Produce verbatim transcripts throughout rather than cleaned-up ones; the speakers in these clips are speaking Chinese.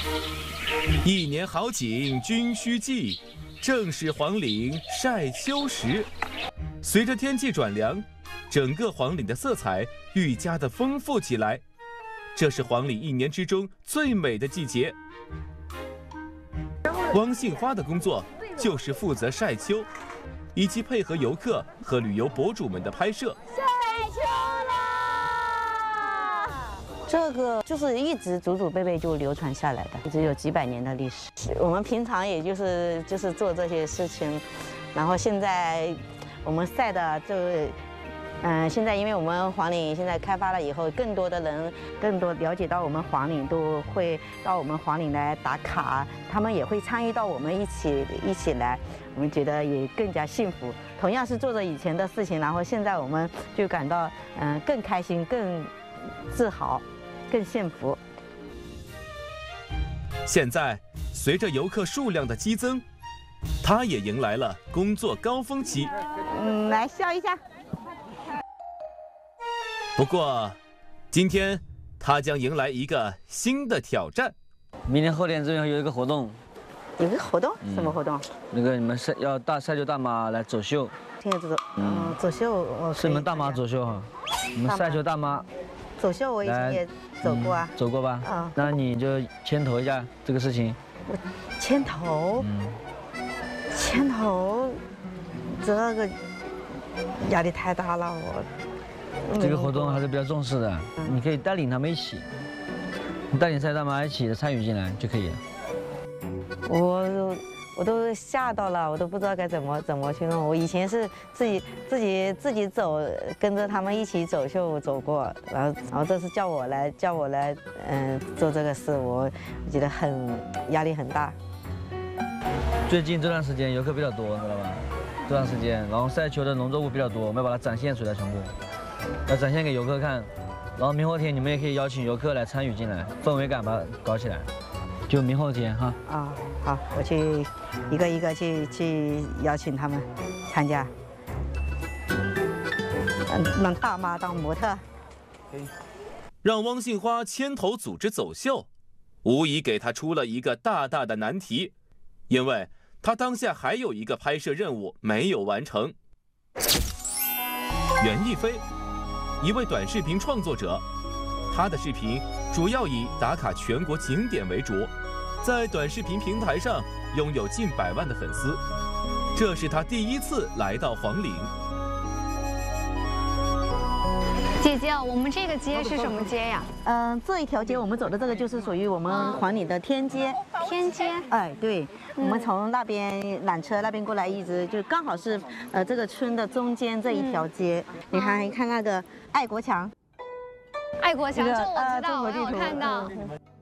一年好景君须记，正是黄岭晒秋时。随着天气转凉，整个黄岭的色彩愈加的丰富起来。这是黄岭一年之中最美的季节。汪杏花的工作就是负责晒秋，以及配合游客和旅游博主们的拍摄。 晒秋啦！这个就是一直祖祖辈辈就流传下来的，一直有几百年的历史。我们平常也就是就是做这些事情，然后现在我们晒的就。嗯、呃，现在因为我们黄岭现在开发了以后，更多的人更多了解到我们黄岭，都会到我们黄岭来打卡，他们也会参与到我们一起一起来，我们觉得也更加幸福。同样是做着以前的事情，然后现在我们就感到嗯、呃、更开心、更自豪、更幸福。 现在随着游客数量的激增，他也迎来了工作高峰期。 嗯，来笑一下。 不过，今天他将迎来一个新的挑战。 明天后天这边有一个活动， 有个活动？嗯、什么活动？ 那个你们晒要大晒秋大妈来走秀。 听着走，嗯，走秀我是你们大妈走秀哈，你们晒秋大妈走秀我以前也走过啊， 嗯、走过吧？ 嗯， 那你就牵头一下这个事情。 我牵头，嗯，牵头，这个压力太大了，我。 这个活动还是比较重视的，你可以带领他们一起，你带领晒大妈一起参与进来就可以了。 我我都吓到了，我都不知道该怎么怎么去弄。我以前是自己自己自己走，跟着他们一起走秀走过，然后然后这次叫我来叫我来嗯做这个事，我觉得很压力很大。 最近这段时间游客比较多，知道吧？这段时间，然后晒秋的农作物比较多，我们要把它展现出来全部。要展现给游客看，然后明后天你们也可以邀请游客来参与进来，氛围感把它搞起来。就明后天哈。 啊、哦，好，我去一个一个去去邀请他们参加，让大妈当模特。 让汪杏花牵头组织走秀，无疑给她出了一个大大的难题，因为她当下还有一个拍摄任务没有完成。袁一飞，一位短视频创作者，他的视频主要以打卡全国景点为主，在短视频平台上拥有近百万的粉丝。这是他第一次来到黄岭。 姐姐，我们这个街是什么街呀？ 嗯、呃，这一条街我们走的这个就是属于我们黄岭的天街。 天街？ 哎，对，我们从那边缆车那边过来，一直就刚好是呃这个村的中间这一条街。嗯、你看，你看那个爱国墙。 爱国墙，这我知道， 中国地图我有看到。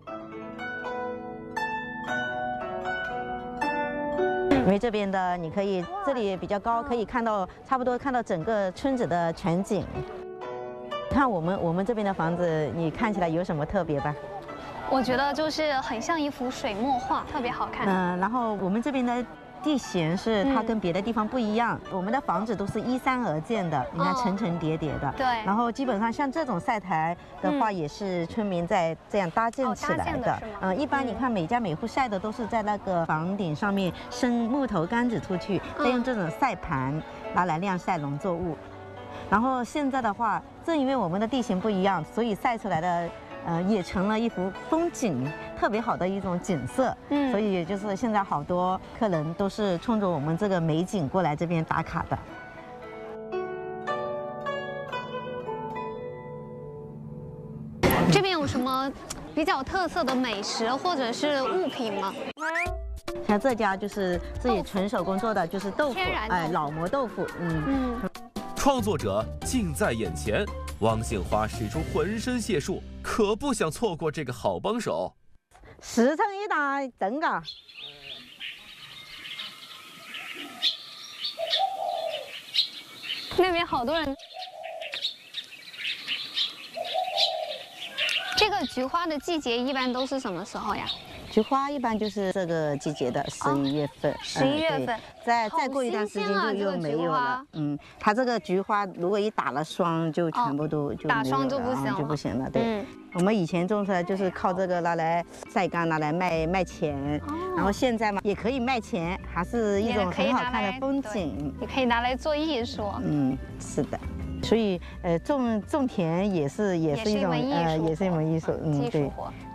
因为这边的你可以，这里比较高，可以看到差不多看到整个村子的全景。看我们我们这边的房子，你看起来有什么特别吧？ 我觉得就是很像一幅水墨画，特别好看。 嗯、呃，然后我们这边的地形是它跟别的地方不一样，嗯、我们的房子都是依山而建的，你看层层叠叠的。 对。 然后基本上像这种晒台的话，也是村民在这样搭建起来的。嗯、呃，一般你看每家每户晒的都是在那个房顶上面伸木头杆子出去，再用这种晒盘拿来晾晒农作物。然后现在的话，正因为我们的地形不一样，所以晒出来的。呃，也成了一幅风景，特别好的一种景色。嗯，所以也就是现在好多客人都是冲着我们这个美景过来这边打卡的。 这边有什么比较特色的美食或者是物品吗？ 像这家就是自己纯手工做的，就是豆腐，哎，老磨豆腐。嗯嗯。 创作者近在眼前，汪杏花使出浑身解数，可不想错过这个好帮手。 十乘一打，真噶！ 那边好多人。这这个菊花的季节一般都是什么时候呀？ 菊花一般就是这个季节的十一月份， 十一月份， 再再过一段时间就又没有了。嗯，它这个菊花如果一打了霜，就全部都就打霜就不行了， 就不行了。对，我们以前种出来就是靠这个拿来晒干，拿来卖卖钱。然后现在嘛，也可以卖钱，还是一种很好看的风景。 也可以拿来做艺术。 嗯，是的。所以呃，种种田也是也是一种呃，也是一门艺术。 嗯，对。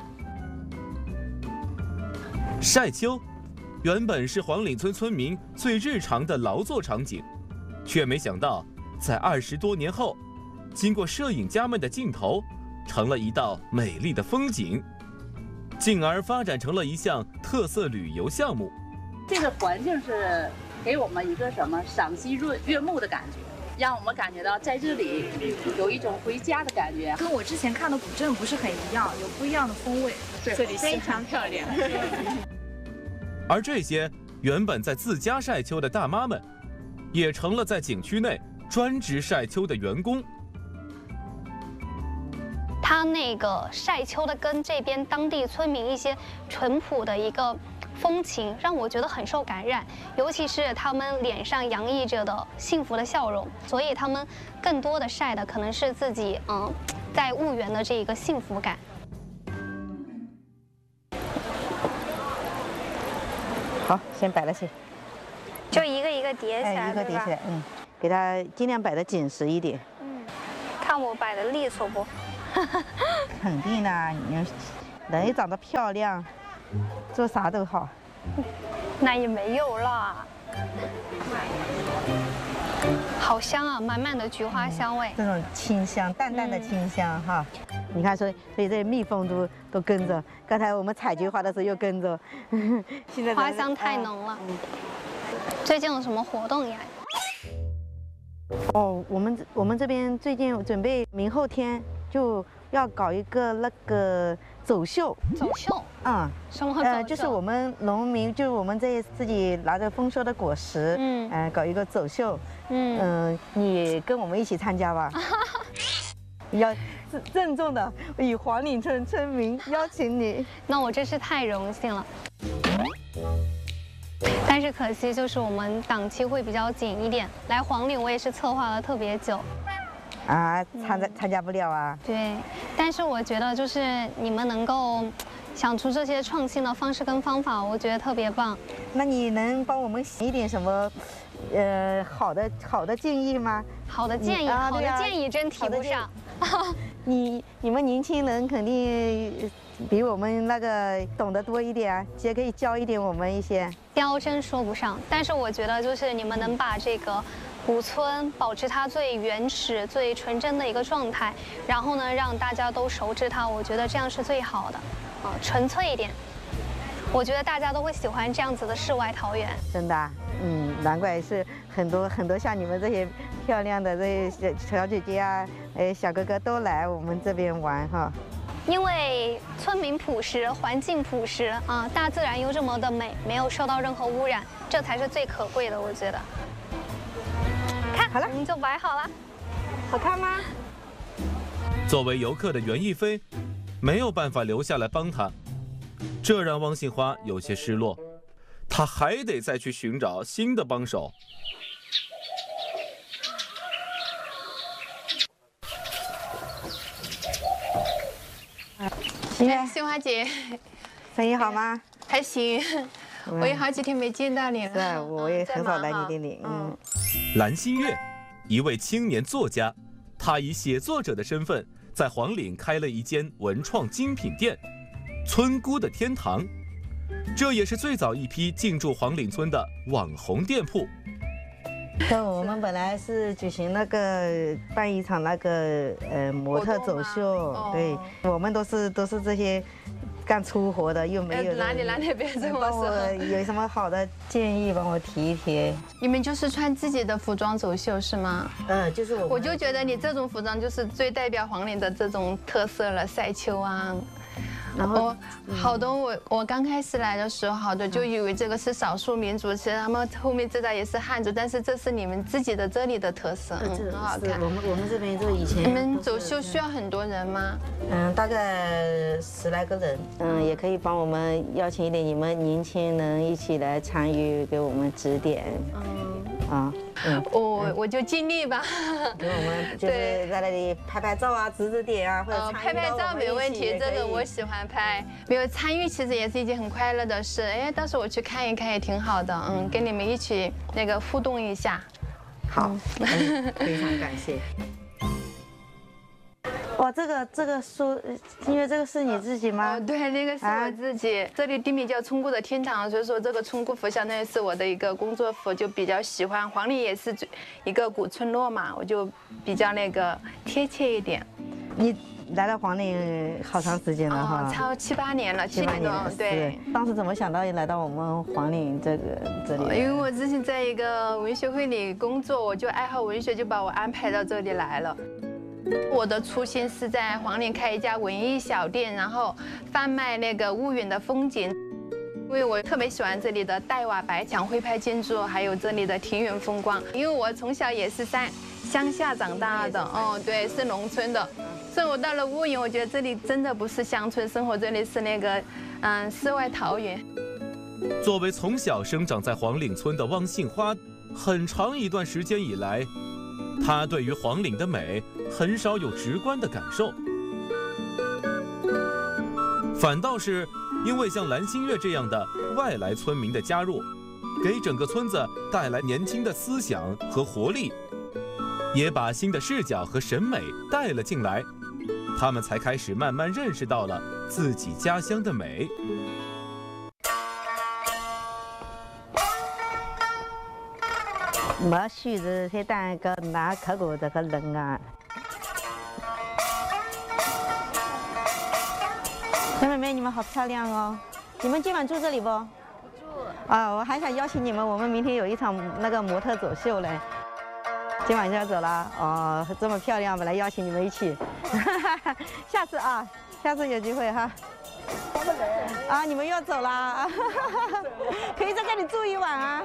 晒秋，原本是黄岭村村民最日常的劳作场景，却没想到在二十多年后，经过摄影家们的镜头，成了一道美丽的风景，进而发展成了一项特色旅游项目。 这个环境是给我们一个什么赏心悦悦目的感觉，让我们感觉到在这里有一种回家的感觉。 跟我之前看的古镇不是很一样，有不一样的风味。 对，这里非常漂亮。 而这些原本在自家晒秋的大妈们，也成了在景区内专职晒秋的员工。 他那个晒秋的跟这边当地村民一些淳朴的一个风情，让我觉得很受感染，尤其是他们脸上洋溢着的幸福的笑容，所以他们更多的晒的可能是自己嗯在婺源的这一个幸福感。 好，先摆了起， 就一个一个叠起来， 哎，一个叠起来，嗯，给它尽量摆得紧实一点。 嗯，看我摆的利索不？ 肯定啦，你人一长得漂亮，做啥都好。 那也没有啦。好香啊，满满的菊花香味。 这种清香，淡淡的清香、嗯、哈。你看，所以所以这蜜蜂都都跟着。刚才我们采菊花的时候又跟着。现在花香太浓了。嗯、最近有什么活动呀？ 哦，我们我们这边最近准备明后天就要搞一个那个走秀。 走秀？ 嗯， 什么走秀？ 呃，就是我们农民，就是我们这自己拿着丰收的果实，嗯，呃，搞一个走秀。嗯嗯、呃，你跟我们一起参加吧。要郑重的以黄岭村村民邀请你。 那我真是太荣幸了。但是可惜就是我们档期会比较紧一点，来黄岭我也是策划了特别久。 啊，参加参加不了啊。 对，但是我觉得就是你们能够想出这些创新的方式跟方法，我觉得特别棒。 那你能帮我们想一点什么，呃，好的好的建议吗？ 好的建议，啊、好的建议真提不上。 你你们年轻人肯定比我们那个懂得多一点啊，也可以教一点我们一些。 教真说不上，但是我觉得就是你们能把这个古村保持它最原始、最纯真的一个状态，然后呢让大家都熟知它，我觉得这样是最好的，啊，纯粹一点。我觉得大家都会喜欢这样子的世外桃源。 真的、啊，嗯，难怪是很多很多像你们这些漂亮的这些小姐姐啊，哎，小哥哥都来我们这边玩哈。 因为村民朴实，环境朴实啊，大自然又这么的美，没有受到任何污染，这才是最可贵的，我觉得。看，好了，我们就摆好了， 好看吗？ 作为游客的袁一飞，没有办法留下来帮他，这让汪杏花有些失落，他还得再去寻找新的帮手。 杏花姐， 生意好吗？ 还行，我也好几天没见到你了。 是，我也很少来你这里。嗯。 蓝心月，一位青年作家，他以写作者的身份，在黄岭开了一间文创精品店——村姑的天堂。这也是最早一批进驻黄岭村的网红店铺。 对，我们本来是举行那个办一场那个呃模特走秀，哦、对，我们都是都是这些干粗活的，又没有。 哪里哪里别这么说。 有什么好的建议，帮我提一提。 你们就是穿自己的服装走秀是吗？ 嗯、呃，就是我。 我就觉得你这种服装就是最代表黄岭的这种特色了，晒秋啊。 然后我好多我我刚开始来的时候，好多就以为这个是少数民族，其实他们后面知道也是汉族，但是这是你们自己的这里的特色，嗯，很好看。 我们我们这边就以前。 你们走秀需要很多人吗？ 嗯，大概十来个人。嗯，也可以帮我们邀请一点你们年轻人一起来参与，给我们指点。嗯，啊，嗯， 我我就尽力吧。 给我们就是在那里拍拍照啊，指指点啊，或者参与拍拍照没问题，这个我喜欢拍。没有参与，其实也是一件很快乐的事。哎，到时候我去看一看也挺好的。嗯，跟你们一起那个互动一下。 好，非常感谢。哇，这个这个书，因为这个是你自己吗？ 哦，对，那个是我自己。这里地名叫村姑的天堂，所以说这个村姑服相当于是我的一个工作服，就比较喜欢。黄陵也是一个古村落嘛，我就比较那个贴切一点。 你来到黄陵好长时间了哈？ 超七八年了，七年多。对。 当时怎么想到来到我们黄陵这个这里？ 因为我之前在一个文学会里工作，我就爱好文学，就把我安排到这里来了。我的初心是在黄陵开一家文艺小店，然后贩卖那个婺源的风景。因为我特别喜欢这里的黛瓦白墙徽派建筑，还有这里的庭园风光。因为我从小也是在乡下长大的，哦，对，是农村的。所以我到了婺源，我觉得这里真的不是乡村生活，这里是那个嗯世外桃源。 作为从小生长在黄岭村的汪杏花，很长一段时间以来，她对于黄岭的美很少有直观的感受，反倒是因为像蓝新月这样的外来村民的加入，给整个村子带来年轻的思想和活力，也把新的视角和审美带了进来，他们才开始慢慢认识到了自己家乡的美。 没须是才当个拿客过这个人啊。小妹妹，你们好漂亮哦！你们今晚住这里不？不住。啊，我还想邀请你们，我们明天有一场那个模特走秀嘞。今晚就要走了哦，这么漂亮，本来邀请你们一起。下次啊，下次有机会哈。啊，你们又走了，可以在这里住一晚啊。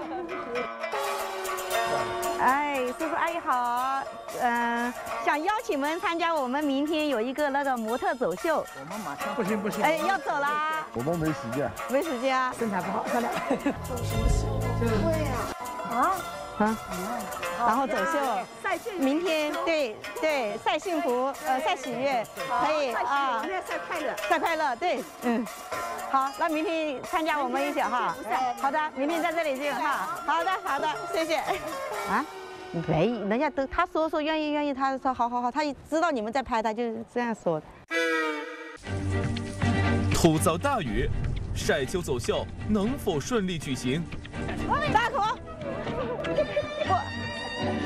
哎，叔叔阿姨好，嗯、呃，想邀请你们参加我们明天有一个那个模特走秀。 我们马上不行不行， 哎，要走啦。 我们没时间， 没时间啊， 身材不好，漂亮。 走什么秀？对呀。啊？ 啊。然后走秀， 晒幸福。 明天对对晒幸福，呃晒喜悦，可以啊。 晒快乐。 晒快乐，对，嗯。好，那明天参加我们一起哈。好的，明天在这里见哈。好的，好的，谢谢。啊，没，人家都他说说愿意愿意，他说好好好，他知道你们在拍，他就这样说。 突遭大雨，晒秋走秀能否顺利举行？ 大口。